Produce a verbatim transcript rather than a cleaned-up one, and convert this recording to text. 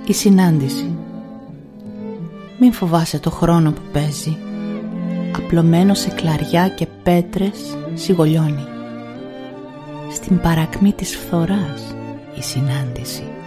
Η συνάντηση. Μην φοβάσαι το χρόνο που παίζει. Απλωμένο σε κλαριά και πέτρες σιγολιώνει. Στην παρακμή της φθοράς η συνάντηση.